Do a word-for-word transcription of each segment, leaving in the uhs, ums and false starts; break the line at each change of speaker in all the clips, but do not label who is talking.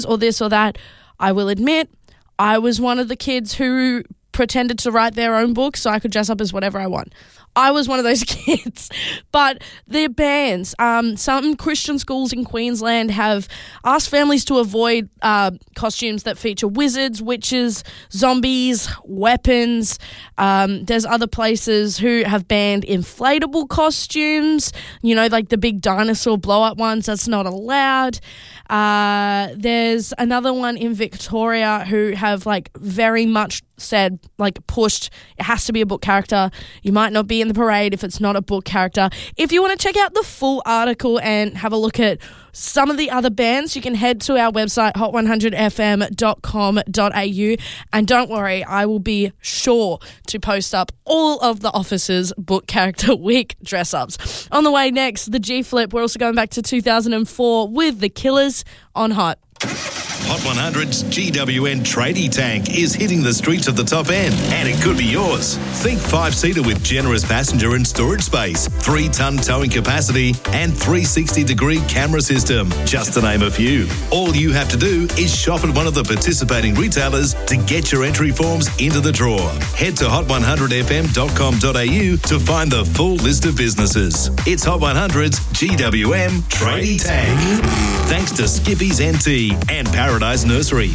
or this or that. I will admit, I was one of the kids who pretended to write their own books so I could dress up as whatever I want. I was one of those kids. But they're bans. Um, some Christian schools in Queensland have asked families to avoid uh, costumes that feature wizards, witches, zombies, weapons. Um, there's other places who have banned inflatable costumes, you know, like the big dinosaur blow-up ones. That's not allowed. Uh, there's another one in Victoria who have, like, very much said, like, pushed, it has to be a book character. You might not be in the parade if it's not a book character. If you want to check out the full article and have a look at some of the other bands, you can head to our website, hot one hundred f m dot com dot a u. And don't worry, I will be sure to post up all of the officers' book character week dress-ups. On the way next, the G-Flip. We're also going back to two thousand four with The Killers on Hot.
Hot one hundred's G W N tradie tank is hitting the streets of the top end, and it could be yours. Think five-seater with generous passenger and storage space, three-ton towing capacity, and three sixty degree camera system, just to name a few. All you have to do is shop at one of the participating retailers to get your entry forms into the draw. Head to hot one hundred f m dot com dot a u to find the full list of businesses. It's Hot one hundred's G W M tradie tank. Thanks to Skippy's N T and Paradise Nursery.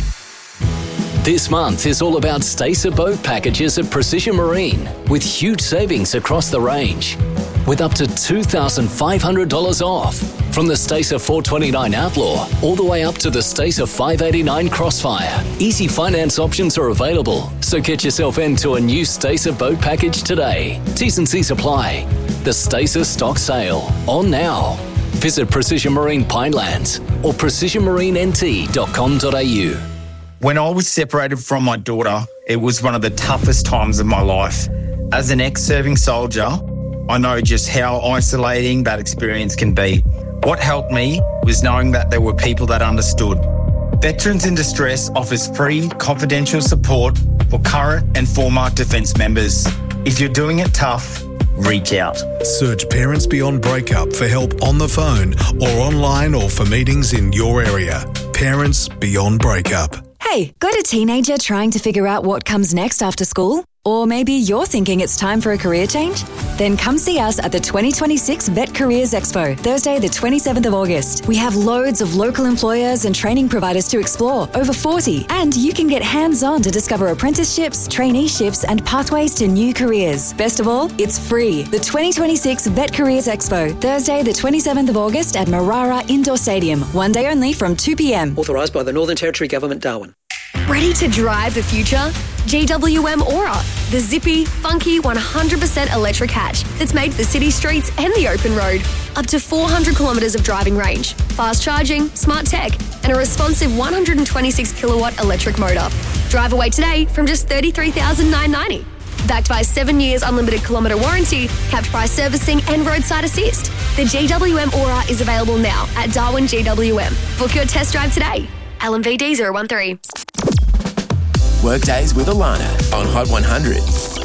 This month is all about Stacer boat packages at Precision Marine, with huge savings across the range, with up to two thousand five hundred dollars off, from the Stacer four twenty-nine Outlaw all the way up to the Stacer five eighty-nine Crossfire. Easy finance options are available, so get yourself into a new Stacer boat package today. T's and C's apply. The Stacer stock sale, on now. Visit Precision Marine Pinelands or precision marine n t dot com dot a u.
When I was separated from my daughter, it was one of the toughest times of my life. As an ex-serving soldier, I know just how isolating that experience can be. What helped me was knowing that there were people that understood. Veterans in Distress offers free, confidential support for current and former defence members. If you're doing it tough, reach out.
Search Parents Beyond Breakup for help on the phone or online or for meetings in your area. Parents Beyond Breakup.
Hey, got a teenager trying to figure out what comes next after school? Or maybe you're thinking it's time for a career change? Then come see us at the twenty twenty-six Vet Careers Expo, Thursday the twenty-seventh of August. We have loads of local employers and training providers to explore, over forty, and you can get hands-on to discover apprenticeships, traineeships, and pathways to new careers. Best of all, it's free. The twenty twenty-six Vet Careers Expo, Thursday the twenty-seventh of August at Marara Indoor Stadium. One day only from two p m.
Authorised by the Northern Territory Government, Darwin.
Ready to drive the future? G W M Aura, the zippy, funky, one hundred percent electric hatch that's made for city streets and the open road. Up to four hundred kilometres of driving range, fast charging, smart tech, and a responsive one hundred twenty-six kilowatt electric motor. Drive away today from just thirty-three thousand nine hundred ninety dollars. Backed by seven years unlimited kilometre warranty, capped price servicing and roadside assist. The G W M Aura is available now at Darwin G W M. Book your test drive today. L M V D zero one three.
Workdays with Alana on Hot one hundred.